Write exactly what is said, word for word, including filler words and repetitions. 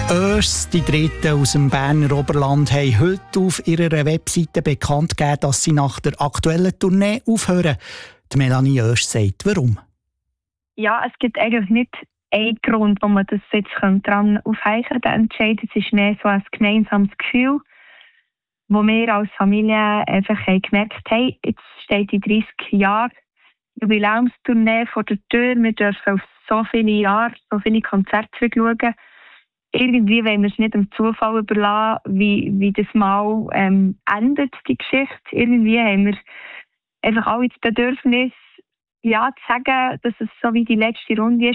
Oeschs, die Dritten aus dem Berner Oberland, haben heute auf ihrer Webseite bekannt gegeben, dass sie nach der aktuellen Tournee aufhören. Die Melanie Oesch sagt, warum. Ja, es gibt eigentlich nicht einen Grund, wo man das jetzt daran aufhängen kann. Der Entscheid, es ist mehr so ein gemeinsames Gefühl, wo wir als Familie einfach haben gemerkt haben, jetzt steht die dreißig Jahre Jubiläumstournee vor der Tür. Wir dürfen auf so viele Jahre, so viele Konzerte zurückschauen. Irgendwie wollen wir es nicht dem Zufall überlassen, wie, wie das mal ähm, endet, die Geschichte. Irgendwie haben wir einfach alle das Bedürfnis, ja, zu sagen, dass es so wie die letzte Runde ist.